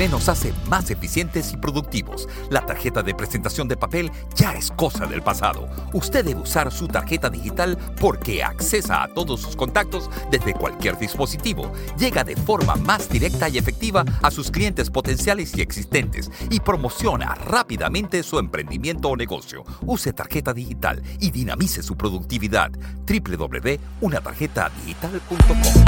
Triple nos hace más eficientes y productivos. La tarjeta de presentación de papel ya es cosa del pasado. Usted debe usar su tarjeta digital porque accesa a todos sus contactos desde cualquier dispositivo. Llega de forma más directa y efectiva a sus clientes potenciales y existentes y promociona rápidamente su emprendimiento o negocio. Use tarjeta digital y dinamice su productividad. www.unatarjetadigital.com